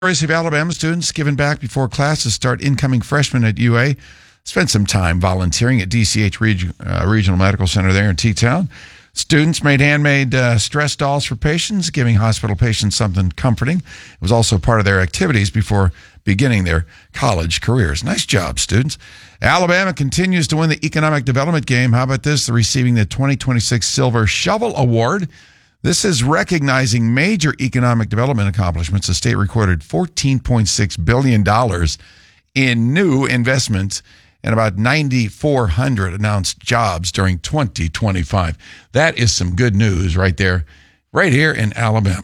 University of Alabama students giving back before classes start. Incoming freshmen at UA spent some time volunteering at DCH Regional Medical Center there in T-Town. Students made handmade stress dolls for patients, giving hospital patients something comforting. It was also part of their activities before beginning their college careers. Nice job, students. Alabama continues to win the economic development game. How about this? They're receiving the 2026 Silver Shovel Award. This is recognizing major economic development accomplishments. The state recorded $14.6 billion in new investments and about 9,400 announced jobs during 2025. That is some good news right there, right here in Alabama.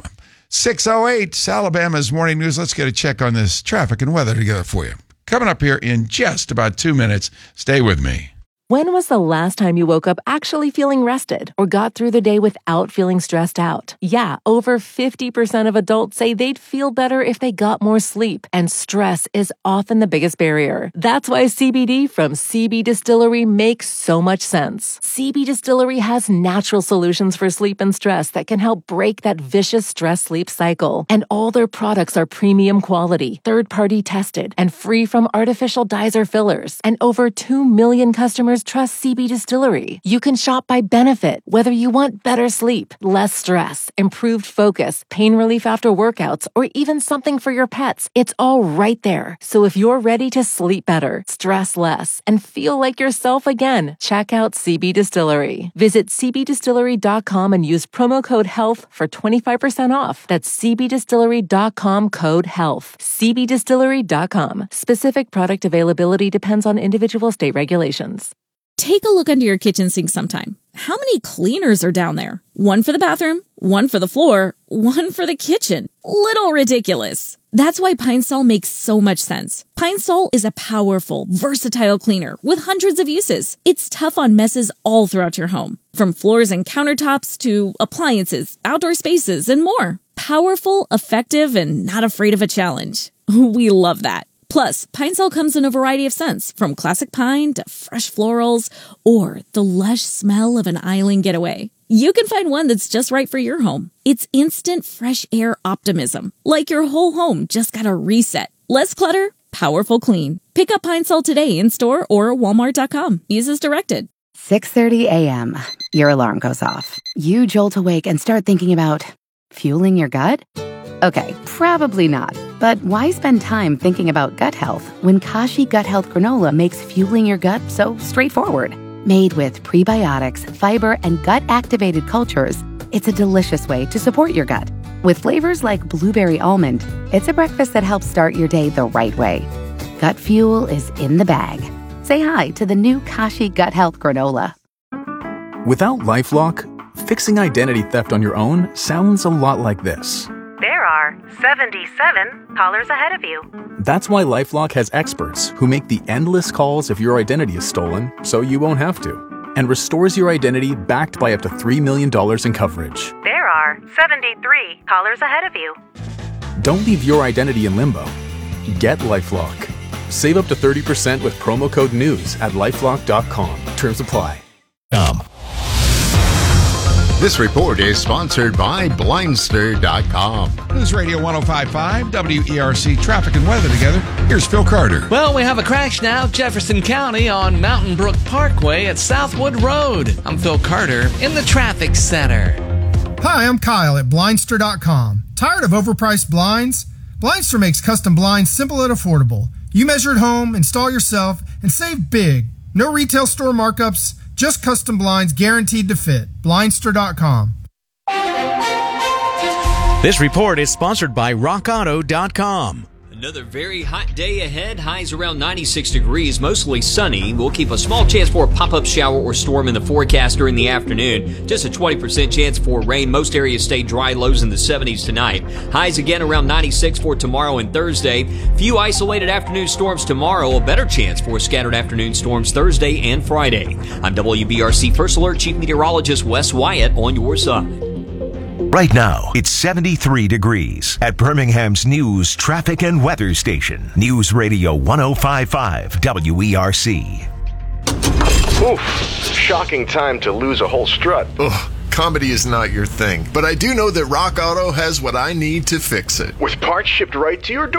6:08, Alabama's Morning News. Let's get a check on this traffic and weather together for you. Coming up here in just about 2 minutes. Stay with me. When was the last time you woke up actually feeling rested or got through the day without feeling stressed out? Yeah, over 50% of adults say they'd feel better if they got more sleep, and stress is often the biggest barrier. That's why CBD from CB Distillery makes so much sense. CB Distillery has natural solutions for sleep and stress that can help break that vicious stress-sleep cycle. And all their products are premium quality, third-party tested, and free from artificial dyes or fillers. And over 2 million customers trust CB Distillery. You can shop by benefit, whether you want better sleep, less stress, improved focus, pain relief after workouts, or even something for your pets. It's all right there. So if you're ready to sleep better, stress less, and feel like yourself again, check out CB Distillery. Visit cbdistillery.com and use promo code HEALTH for 25% off. That's cbdistillery.com code HEALTH. cbdistillery.com. Specific product availability depends on individual state regulations. Take a look under your kitchen sink sometime. How many cleaners are down there? One for the bathroom, one for the floor, one for the kitchen. Little ridiculous. That's why Pine Sol makes so much sense. Pine Sol is a powerful, versatile cleaner with hundreds of uses. It's tough on messes all throughout your home, from floors and countertops to appliances, outdoor spaces, and more. Powerful, effective, and not afraid of a challenge. We love that. Plus, Pine Sol comes in a variety of scents, from classic pine to fresh florals, or the lush smell of an island getaway. You can find one that's just right for your home. It's instant fresh air optimism, like your whole home just got a reset. Less clutter, powerful clean. Pick up Pine Sol today in store or walmart.com. Use as directed. 6:30 a.m. Your alarm goes off. You jolt awake and start thinking about fueling your gut? Okay, probably not. But why spend time thinking about gut health when Kashi Gut Health Granola makes fueling your gut so straightforward? Made with prebiotics, fiber, and gut-activated cultures, it's a delicious way to support your gut. With flavors like blueberry almond, it's a breakfast that helps start your day the right way. Gut fuel is in the bag. Say hi to the new Kashi Gut Health Granola. Without LifeLock, fixing identity theft on your own sounds a lot like this. There are 77 callers ahead of you. That's why LifeLock has experts who make the endless calls if your identity is stolen, so you won't have to, and restores your identity backed by up to $3 million in coverage. There are 73 callers ahead of you. Don't leave your identity in limbo. Get LifeLock. Save up to 30% with promo code NEWS at LifeLock.com. Terms apply. This report is sponsored by Blindster.com. News Radio 105.5, WERC, traffic and weather together. Here's Phil Carter. Well, we have a crash now, Jefferson County on Mountain Brook Parkway at Southwood Road. I'm Phil Carter in the traffic center. Hi, I'm Kyle at Blindster.com. Tired of overpriced blinds? Blindster makes custom blinds simple and affordable. You measure at home, install yourself, and save big. No retail store markups, just custom blinds guaranteed to fit. Blindster.com. This report is sponsored by RockAuto.com. Another very hot day ahead. Highs around 96 degrees, mostly sunny. We'll keep a small chance for a pop-up shower or storm in the forecast during the afternoon. Just a 20% chance for rain. Most areas stay dry, lows in the 70s tonight. Highs again around 96 for tomorrow and Thursday. Few isolated afternoon storms tomorrow. A better chance for scattered afternoon storms Thursday and Friday. I'm WBRC First Alert Chief Meteorologist Wes Wyatt on your side. Right now, it's 73 degrees at Birmingham's news, traffic, and weather station. News Radio 105.5 WERC. Oof, shocking time to lose a whole strut. Ugh, comedy is not your thing, but I do know that Rock Auto has what I need to fix it. With parts shipped right to your door.